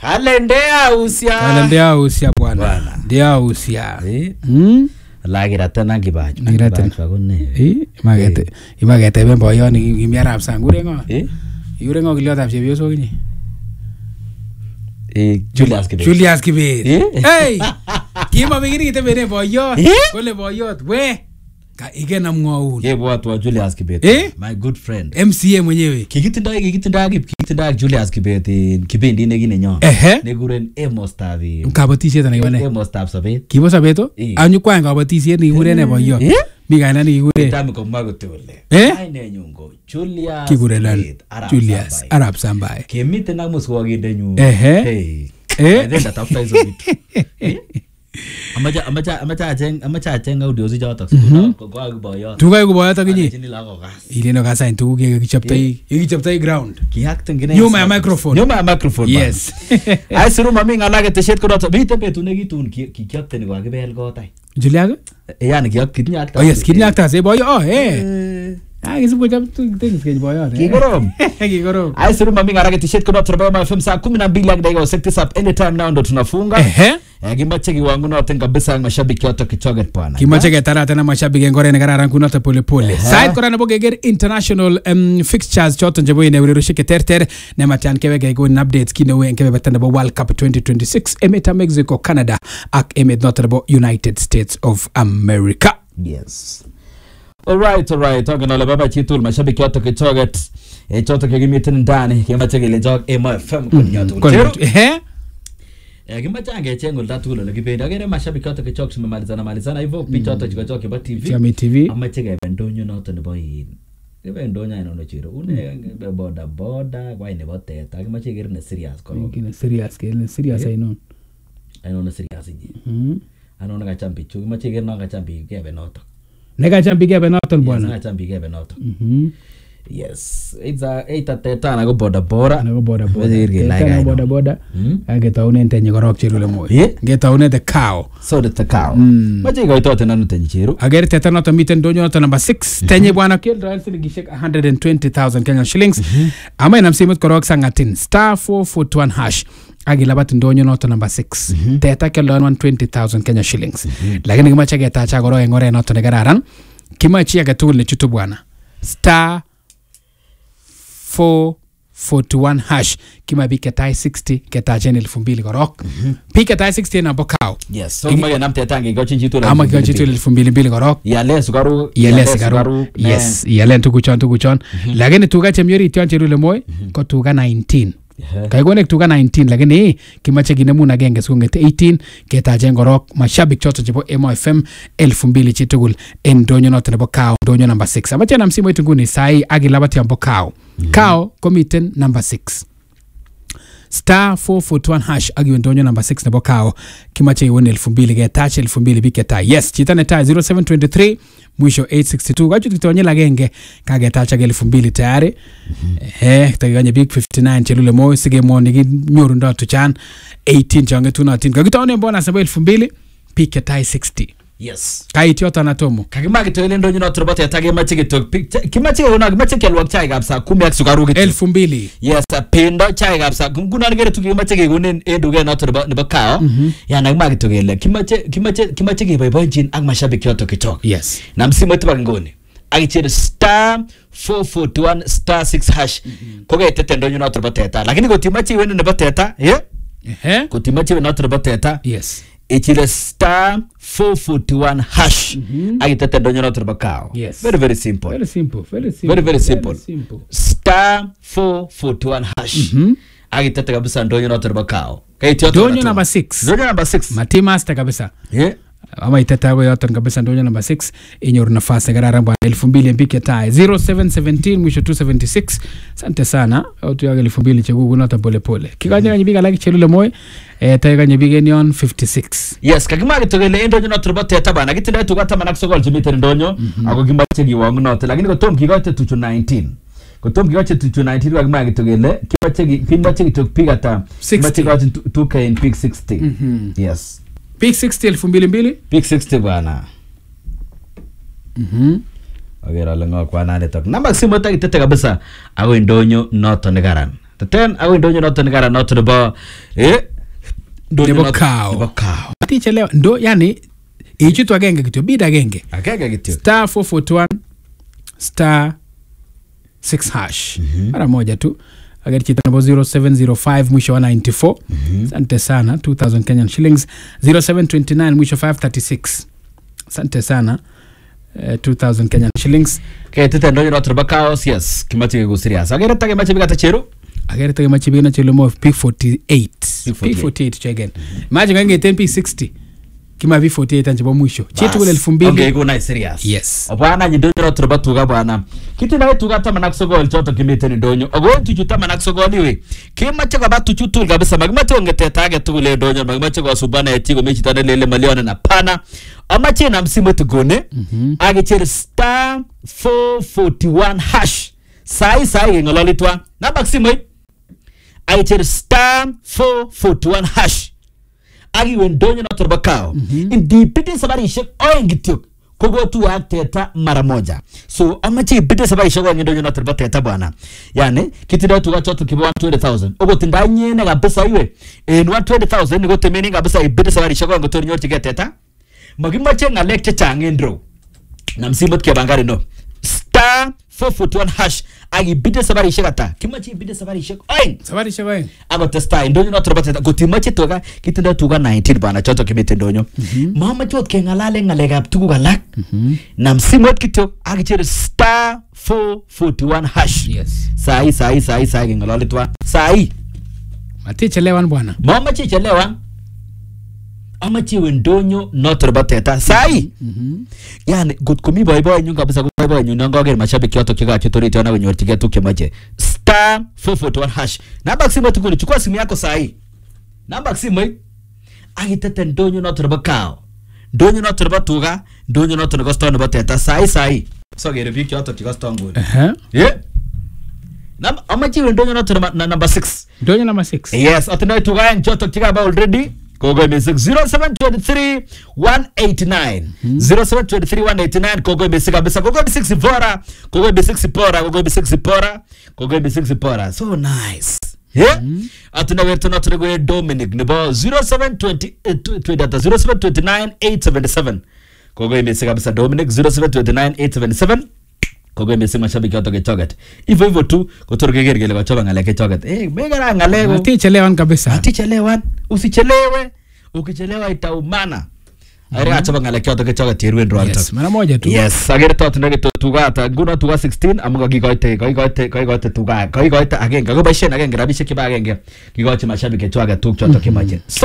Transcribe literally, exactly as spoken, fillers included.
Ale ndea usia. Ale ndea usia bwana. Ndea usia. Eh? Hmm? Lagi rata na kibacho. Ngirata. Eh, magete. Imagete bembo yoni imiarap sangure ngo. Eh? Yure ngo kiliotab chepyoso kinyi. Eh, Julius Kibet. Julius Kibet. Eh? Hey! Kima mingine kitebene boyot. Eh? Kole boyot. We. Ka igen amwaun. Ye bwatwa Julius Kibet. Eh? My good friend. M C A mwenyewe. Kikitindoi kikitindoi kikitindoi Julius Kibet kibendi nekine nyo. Ehe. Nekuren Emostab. Kabatisiet ana kibane. Emostab Sobet. Kibo Sobeto? Eh. Anyu kwang kabatisiet nekikuren ne boyot. Eh? Mi kaina nekikuren. Tam komwa kotole. Eh? Kainenyu ko Julius Kikuren Julius Arap Sambai. Kemiten ak muswokindenyu. Ehe. Hey. Eh? Adenda tafuta hizo vitu. Eh? Amacha amacha amacha acheng amacha acheng audio si chotok. Ko ko boyot. Tukai ko boyot akinyi. Chini lako gas. Ileno kasain tuguk yekichoptoi yekichoptoi ground. Kiakten gine. Nyuma ya microphone. Nyuma ya microphone. Yes. Ai siru mami ngalake teshet ko noto. Bite betu nekitun kikiakten ko kakibel kotai. Juliak? Yani kiakten akta. Oh yes, kinyakta se boyo. Oh eh. Ah, kisipo chap things kwenye boyot. Kikorom. Kikorom. Ai siru mami ngalake teshet ko noto Bema F M saa kumi na mbili dakika sitini anytime now ndo tunafunga. Ehe. Eh, kimache kiwango noten kabisa mashabiki yote kichoget bwana. Kimache ketara tena mashabiki ngore ne kararan kunoto pole pole. Side kora nebo keger international um, fixtures choton chebo ine urerioshek terter ne matian keweke go updates kinewe kebebeta nebo World Cup twenty twenty-six emet of Mexico, Canada ak emet noto nebo United States of America. Yes. All right, all right. Talking all about chitul mashabiki yote kichoget eh choto kigimiten ndani kimache kile jog M F M kunyoto. Eh? Eh kimache angecheng ulta tulo lekibendi agere mashabiki yote kichok simemalizana malizana hivyo picha yote kichok kiba T V. Chama T V. Amache kebe ndonyo noto nebo yin. Kebe ndonyo ino chiro. Une boda boda kwa nebo teta. Kimache kere ne serious ko. Kine serious kene serious ai non. Ai non serious ji. Mhm. Ano nga champi chu kimache kere no nga champi kebe noto. Nega champi kebe noto bwana. Nga champi kebe noto. Mhm. Yes, it's a eight at teta na go boda boda. Na go boda boda. Teta na boda boda. Age taune tenye korok chirule moy. Ge taune the cow. So the cow. Mache go itote na tenye chiru. Agere teta noto miten donyo noto number six. Tenye bwana kiel Royal Silingishek one hundred twenty thousand Kenyan shillings. Ama inamsimut korok sangatin star four four one hash. Agilabat ndonyo noto number six. Teta kiel one hundred twenty thousand Kenyan shillings. Lakini kimache getacha korok engore noto negararan. Kimache agetul ne chutu bwana. Star four forty-one hash kima bi ketai sixty ketachen elfu mbili korok. Pi ketai sixty na bokao. Yes, so maya namte tangi gochin chitu la. Ama gochin chitu elfu mbili mbili korok. Yale sugaru, yale sugaru. Yes, yale tukuchon tukuchon. Lakini tuga chemyori tion chirule moy ko tuga nineteen. Kai gonek tuga nineteen lakini kimache ginemu na genge sungete eighteen ketachen korok mashabik choto chebo M F M elfu mbili chitugul endonyo noto nebo kao donyo number six. Amache na msimu wetu nguni sai agilabati ambo kao. Kao komiten number six. Star four four one hash agiwe ndonyo number six nebo kao kimache iwone elfu mbili getache elfu mbili biketa. Yes, chitane ta zero seven two three mwisho eight six two. Gachu tukitonye lagenge kagetacha elfu mbili tayari. Eh, takiganye big fifty-nine chelule moyo sige mwoni nyoru ndo tuchan eighteen change tunatin. Kagitaone mbona sabo elfu mbili biketa sixty. Yes. Kaiti yoto anatomo. Kagimagi to ile ndonyo noto robote atage mache kitok. Kimache una kimache kelwak chai kapsa kumi ak sugaru gitu. elfu mbili. Yes, pindo chai kapsa. Kuna ngere tu kimache kigunen eduge noto robote nebo kao. Ya nagimagi to ile kimache kimache kimache kiboiboinjin ak mashabiki yoto kitok. Yes. Na msimu wetu ngoni. Agichire star four four one star six hash. Koge tete ndonyo noto robote eta. Lakini kotimache iwene nebo teta, yeah? Eh? Kotimache iwene noto robote eta. Yes. Ichile star four four one hash. Mm-hmm. Agitete ndonyo noto bakao. Yes. Very very simple. Very simple. Very simple. Very very simple. Very simple. Star four four one hash. Mm-hmm. Agitete kabisa ndonyo noto bakao. Kaiti donyo number six. Donyo number six. Matimasta kabisa. Yeah. Ama itata wewe yote kabisa ndonyo number six inyoru nafasi garara bwana elfu mbili mpike tai zero seven one seven mwisho two seven six. Asante sana. Auto ya elfu mbili chegugu nota pole pole. Kiganya kanyibiga like chelule moyo eh tayo kanyibiga ni on fifty-six. Yes, kagimagi togele ndonyo noto robote eta bana gitinde tugata manak sokol jimite ndonyo ako gimache giwangu noto lakini kotom kigote tuchu nineteen. Kotom kigote tuchu nineteen kagimagi togele kimache kimache kitokpiga ta kimache kigote two K in pick sixty. Yes. Pick sixty elfu mbili mbili? Pick sixty bwana. Mhm. Agera lengo kwa nane tok. Namba simu taki tete kabisa ako ndonyo noto negaran. Teten au ndonyo noto ni kara noto nebo eh ndonyo Nebo noto kao. nebo kao. Atichelewa ndo yani ichutu agenge kityo bid agenge. Agenge kityo. Star four forty-one star six hash. Mara moja tu. Agari chita nabo zero seven zero five mwisho wa ninety-four. Asante sana two thousand Kenyan shillings. zero seven two nine mwisho five thirty-six. Asante sana uh, two thousand Kenyan shillings. Okay, tete ndonyo noto nebo kao. Yes, kimache kego serious. Agere tage mache bigata chero. Agari tage mache bigana chelo mo P forty-eight. P forty-eight chegen. Imagine gange ten P sixty. Kima P forty-eight anjibo mwisho. Chetu kule elfu mbili. Okay, go nice serious. Yes. Obana ndonyo noto nebo tuga bwana. Kitu na tuga tama nakusogol choto kimete ni ndonyo. Ogo tuju tama nakusogoli we. Kimache kwa batu chutu kabisa. Magimache ongeteta age tugule ndonyo. Magimache kwa subana etigo mechi tane lele malione na pana. Amache na msimu tugone. Mm-hmm. Age chere star four forty-one hash. Sai sai ngololitwa. Namba simu hii. Age chere star four forty-one hash. Agi wendonyo na turbakao. Mm-hmm. Indi piti sabari shek oengityuk. Kogo tu teta mara moja. So amache piti sabari shek oengityuk na turbateta bwana. Yani kitida tu gachoto kibo one hundred twenty thousand. Ogo tindanye na kabisa iwe. In one hundred twenty thousand nigo temeni kabisa ipiti sabari shek oengityuk nyochi geteta. Magimache ngalek chechange ndro. Na msimot kia bangari no. Star four forty-one hash. Agi bide sabari shek ata. Kimache bide sabari shek oeng. Sabari shek oeng. Ago testa indonyo na turbateta. Gotimache tuga kitida tuga nineteen bana choto kimete ndonyo. Mama chot ke ngalale ngalegap tugu galak. Na msimot kito agi chere star four forty-one hash. Yes. Sai sai sai sai ngalale twa. Sai. Atichelewan bwana. Mama chichelewa. Amachi wendonyo not bateta sai. Mhm. Yani good komi boy boy nyunga kabisa boy boy nyunga ngogere mashabiki yoto kiga chitori tena wenye ortige tu kimaje. Star four forty-one hash. Namba simu tukuni chukua simu yako sai. Namba simu hii. Agitete ndonyo not bakao. Ndonyo not batuga, ndonyo not ngosto no bateta sai sai. So gere biki yoto kiga stongo. Eh. Yeah. Namba amachi wendonyo not number six. Ndonyo number six. Yes, atina tuga njoto kiga ba already. Kogo Music zero seven two three one eight nine zero seven two three one eight nine Kogo Music kabisa. Kogo Music sipora, Kogo Music sipora, Kogo Music sipora, Kogo Music sipora. So nice. Yeah. Atuna wetu na tunego Dominic nebo zero seven two zero data zero seven two nine eight seven seven Kogo Music kabisa Dominic zero seven two nine eight seven seven Kogo Music mashabiki watoke choget. Hivyo hivyo tu kutoka gergele kwa choba ngaleke choget. Eh, mega ngalego. Atichelewan kabisa. Atichelewan. Usichelewe. Ukichelewa itaumana. Ari acha ngaleke watoke choget tirwen ro alta. Yes, mara moja tu. Yes, agere to tunage to tuga ata guna tuga sixteen amuga gigoite gigoite gigoite tuga gigoite agenge go bashen agenge rabishe kiba agenge gigoite mashabiki choga tuk choto kimaje.